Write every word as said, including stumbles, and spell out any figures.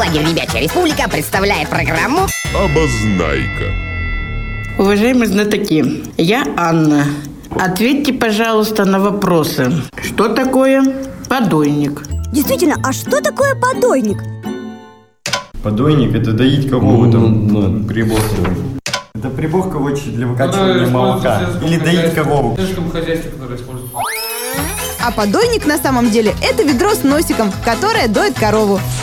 Радио «Ребячья республика» представляет программу «Обознайка». Уважаемые знатоки, я Анна. Ответьте, пожалуйста, на вопросы. Что такое подойник? Действительно, а что такое подойник? Подойник – это доить корову, там прибор. Это прибор, короче, для выкачивания молока. Или доить корову. А подойник на самом деле это ведро с носиком, которое доит корову.